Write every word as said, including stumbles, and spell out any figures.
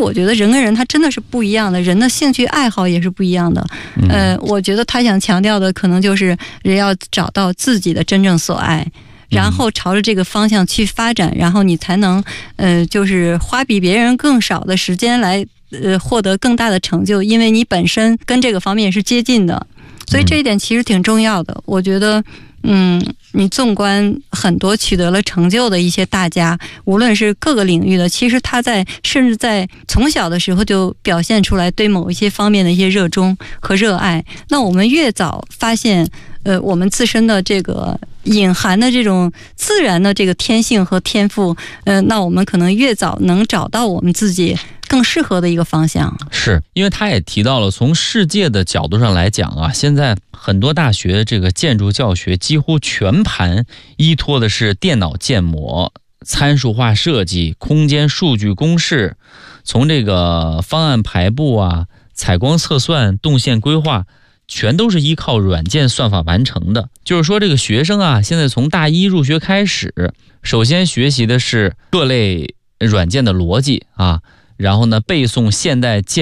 我觉得人跟人他真的是不一样的，人的兴趣爱好也是不一样的。呃，我觉得他想强调的可能就是人要找到自己的真正所爱，然后朝着这个方向去发展，然后你才能呃，就是花比别人更少的时间来呃获得更大的成就，因为你本身跟这个方面是接近的，所以这一点其实挺重要的。我觉得嗯，你纵观很多取得了成就的一些大家，无论是各个领域的，其实他在甚至在从小的时候就表现出来对某一些方面的一些热衷和热爱。那我们越早发现呃，我们自身的这个隐含的这种自然的这个天性和天赋，呃，那我们可能越早能找到我们自己更适合的一个方向。 是因为他也提到了，从世界的角度上来讲啊，现在很多大学这个建筑教学几乎全盘依托的是电脑建模、参数化设计、空间数据公式，从这个方案排布啊、采光测算、动线规划，全都是依靠软件算法完成的。就是说这个学生啊，现在从大一入学开始，首先学习的是各类软件的逻辑啊，然后呢背诵现代建